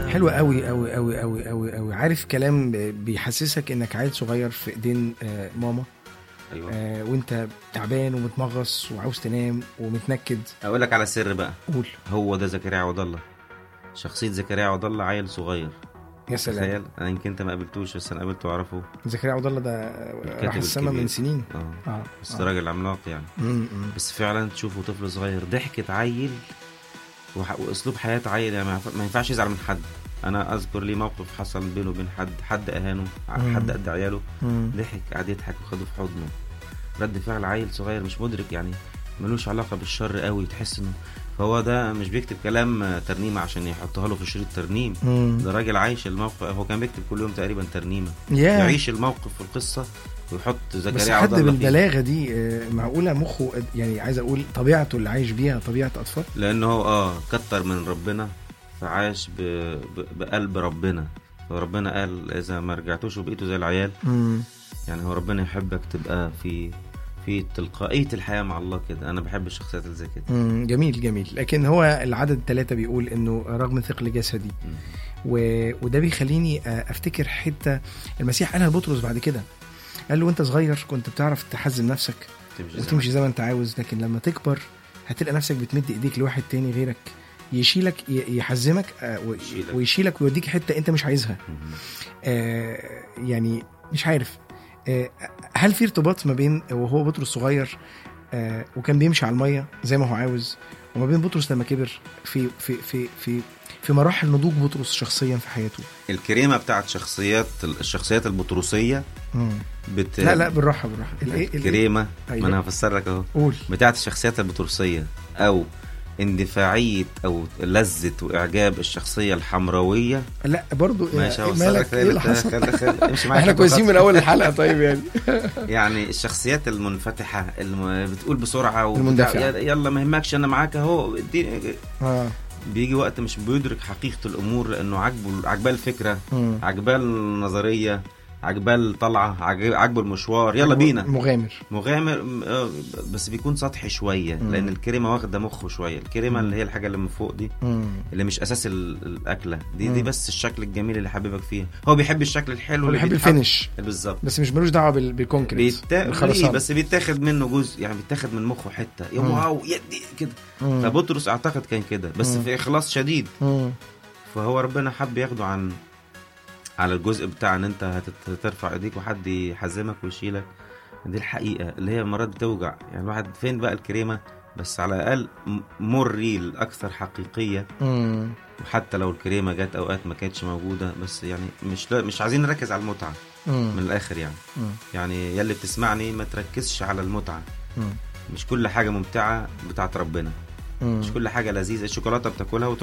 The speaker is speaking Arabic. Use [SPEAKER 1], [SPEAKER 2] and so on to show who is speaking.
[SPEAKER 1] حلوة قوي قوي قوي قوي قوي قوي. عارف كلام بيحسسك انك عيل صغير في ايدين ماما.
[SPEAKER 2] ايوه.
[SPEAKER 1] وانت تعبان ومتمغص وعاوز تنام ومتنكد.
[SPEAKER 2] اقول لك على سر بقى.
[SPEAKER 1] قول.
[SPEAKER 2] هو ده زكريا عوض الله، شخصيه زكريا عوض الله، عيل صغير.
[SPEAKER 1] يا سلام.
[SPEAKER 2] تخيل، انا يمكن انت ما قابلتوش بس انا قابلته واعرفه.
[SPEAKER 1] زكريا عوض الله ده راح السما من سنين.
[SPEAKER 2] بس راجل عملاق يعني. بس فعلا تشوفه طفل صغير، ضحكة عيل واسلوب حياه عيل يعني. ما ينفعش يزعل من حد. انا اذكر لي موقف حصل بينه وبين حد اهانه، حد قد عياله، ضحك، قعد يضحك وخده في حضنه. رد فعل عيل صغير مش مدرك يعني، ملوش علاقه بالشر قوي، تحس انه فهو ده مش بيكتب كلام ترنيمه عشان يحطها له في شريط ترنيم. ده راجل عايش الموقف. هو كان بيكتب كل يوم تقريبا ترنيمه، يعيش الموقف في القصه ويحط زكريا عوض الله.
[SPEAKER 1] بس حد بالبلاغه دي معقوله مخه يعني، عايز اقول طبيعته اللي عايش بيها طبيعه اطفال.
[SPEAKER 2] لانه هو كتر من ربنا، فعاش بقلب ربنا. فربنا قال اذا ما رجعتوش وبقيتوا زي العيال، يعني هو ربنا يحبك تبقى في تلقائية الحياة مع الله كده. أنا بحب الشخصيات اللي زي كده.
[SPEAKER 1] جميل جميل. لكن هو العدد 3 بيقول إنه رغم ثقل جسدي، وده بيخليني أفتكر حتة المسيح قالها لبطرس بعد كده. قال له وانت صغير كنت بتعرف تحزم نفسك وتمشي زي ما انت عاوز، لكن لما تكبر هتلقى نفسك بتمد ايديك لواحد تاني غيرك يشيلك، يحزمك ويشيلك ويوديك حتة انت مش عايزها. يعني مش عارف هل في ارتباط ما بين وهو بطرس صغير وكان بيمشي على المية زي ما هو عاوز، وما بين بطرس لما كبر في في في في في مراحل نضوج بطرس شخصيا في حياته؟
[SPEAKER 2] الكريمة بتاعت الشخصيات البطرسية
[SPEAKER 1] لا بالراحة
[SPEAKER 2] الكريمة. ما انا هفسر لك اهو. بتاعت الشخصيات البطرسية او اندفاعية او لذة واعجاب الشخصية الحمراوية.
[SPEAKER 1] لا برضو
[SPEAKER 2] مالك ايه اللي حصل؟
[SPEAKER 1] احنا كويسين من اول الحلقة. طيب يعني
[SPEAKER 2] يعني الشخصيات المنفتحة اللي بتقول بسرعة يلا ما يهمكش انا معاك اهو بيجي وقت مش بيدرك حقيقة الامور، لانه عجبال الفكرة، عجبال النظرية، عجبال طلعة، عجبه المشوار، يلا بينا. مغامر بس بيكون سطحي شوية. لأن الكريمة واخدة مخه شوية. الكريمة اللي هي الحاجة اللي من فوق دي، اللي مش أساس الأكلة دي بس الشكل الجميل اللي حبيبك فيها. هو بيحب الشكل الحلو،
[SPEAKER 1] هو بيحب الفينش
[SPEAKER 2] بالظبط،
[SPEAKER 1] بس مش ملوش دعوة بالكونكريت
[SPEAKER 2] بس بيتاخد منه جزء يعني، بيتاخد من مخه حتة واو يدي كده. فبطرس أعتقد كان كده بس في إخلاص شديد. فهو ربنا حب ياخده على الجزء بتاع ان انت هترفع ايديك وحد يحزمك ويشيلك. دي الحقيقة اللي هي مرات بتوجع يعني. الواحد فين بقى الكريمة؟ بس على الاقل مريل اكثر حقيقية. وحتى لو الكريمة جت اوقات ما كانتش موجودة، بس يعني مش عايزين نركز على المتعة من الاخر يعني. يعني يلي بتسمعني ما تركزش على المتعة. مش كل حاجة ممتعة بتاعت ربنا. مش كل حاجة لذيذة. الشوكولاتة بتاكلها